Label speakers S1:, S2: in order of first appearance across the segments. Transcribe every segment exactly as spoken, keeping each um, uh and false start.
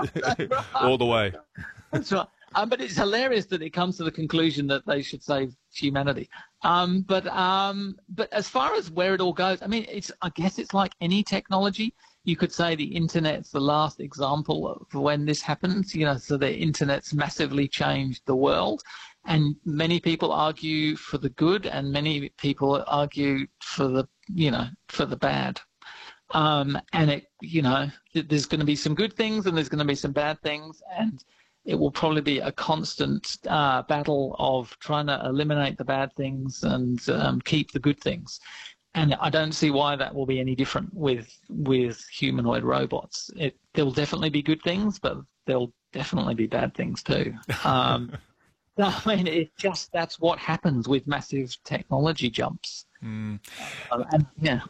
S1: all the way.
S2: That's right. Um, but it's hilarious that it comes to the conclusion that they should save humanity. Um, but um, but as far as where it all goes, I mean, it's I guess it's like any technology. You could say the internet's the last example of when this happens. You know, so the internet's massively changed the world, and many people argue for the good, and many people argue for the you know for the bad. Um, and it you know there's going to be some good things and there's going to be some bad things, and it will probably be a constant uh, battle of trying to eliminate the bad things and um, keep the good things. And I don't see why that will be any different with with humanoid robots. It, there will definitely be good things, but there'll definitely be bad things too. Um, I mean, it just that's what happens with massive technology jumps.
S1: Mm.
S2: Uh, and, yeah.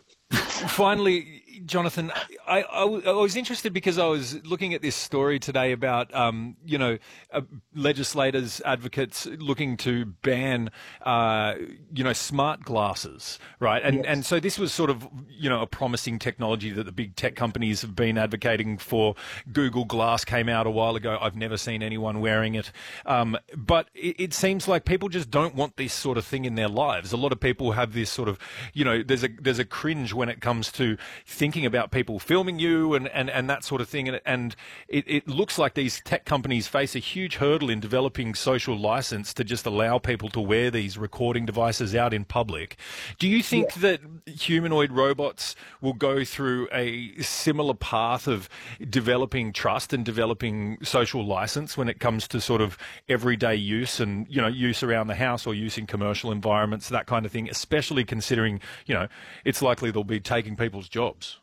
S1: Finally, Jonathan, I, I, I was interested because I was looking at this story today about, um, you know, uh, legislators, advocates looking to ban, uh, you know, smart glasses, right? And,
S2: yes.
S1: and so this was sort of, you know, a promising technology that the big tech companies have been advocating for. Google Glass came out a while ago. I've never seen anyone wearing it. Um, but it, it seems like people just don't want this sort of thing in their lives. A lot of people have this sort of, you know, there's a, there's a cringe when it comes to thinking about people filming you and, and, and that sort of thing. And, and it, it looks like these tech companies face a huge hurdle in developing social license to just allow people to wear these recording devices out in public. Do you think yeah. that humanoid robots will go through a similar path of developing trust and developing social license when it comes to sort of everyday use and, you know, use around the house or use in commercial environments, that kind of thing, especially considering, you know, it's likely they'll be taking people's jobs?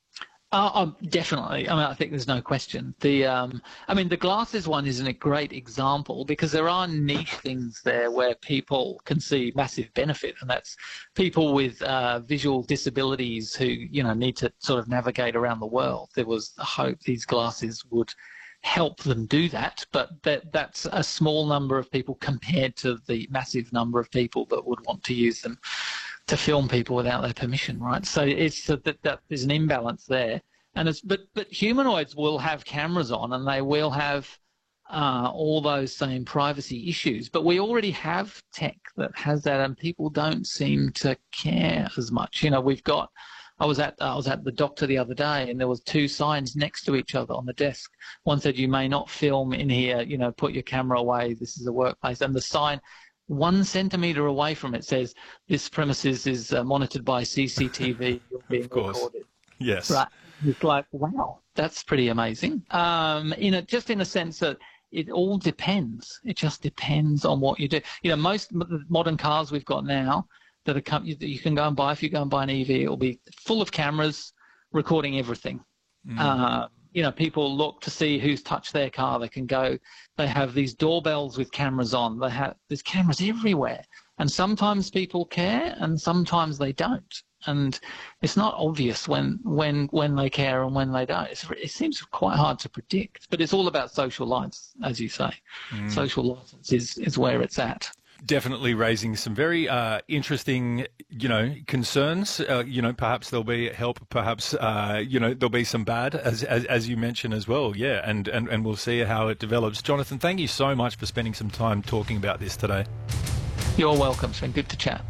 S2: Uh, um, definitely. I mean, I think there's no question. The, um, I mean, the glasses one isn't a great example because there are niche things there where people can see massive benefit, and that's people with uh, visual disabilities who, you know, need to sort of navigate around the world. There was the hope these glasses would help them do that, but that that's a small number of people compared to the massive number of people that would want to use them to film people without their permission, right? So it's uh, that, that there's an imbalance there, and it's but but humanoids will have cameras on, and they will have uh, all those same privacy issues. But we already have tech that has that, and people don't seem to care as much. You know, we've got. I was at I was at the doctor the other day, and there was two signs next to each other on the desk. One said, "You may not film in here. You know, put your camera away. This is a workplace." And the sign, one centimetre away from it, says, "This premises is uh, monitored by C C T V. You're being
S1: of course.
S2: recorded."
S1: Yes.
S2: Right. It's like, wow, that's pretty amazing. Um, in a, just in a sense that it all depends. It just depends on what you do. You know, most modern cars we've got now that are com- that you can go and buy, if you go and buy an E V, it will be full of cameras recording everything. Mm. Uh, you know, people look to see who's touched their car. They can go, they have these doorbells with cameras on. They have, there's cameras everywhere. And sometimes people care and sometimes they don't. And it's not obvious when, when, when they care and when they don't. It's, it seems quite hard to predict, but it's all about social license, as you say. Mm. Social license is, is where it's at.
S1: Definitely raising some very uh, interesting, you know, concerns. Uh, you know, perhaps there'll be help. Perhaps, uh, you know, there'll be some bad, as, as as you mentioned as well. Yeah, and, and, and we'll see how it develops. Jonathan, thank you so much for spending some time talking about this today.
S2: You're welcome. It's been good to chat.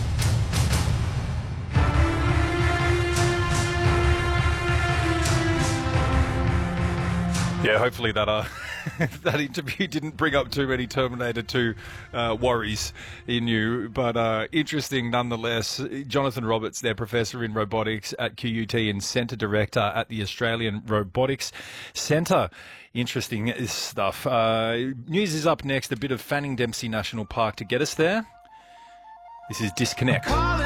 S1: Yeah, hopefully that uh, that interview didn't bring up too many Terminator two uh, worries in you, but uh, interesting nonetheless. Jonathan Roberts, their professor in robotics at Q U T and Centre Director at the Australian Robotics Centre. Interesting stuff. Uh, news is up next, a bit of Fanning Dempsey National Park to get us there. This is Disconnect.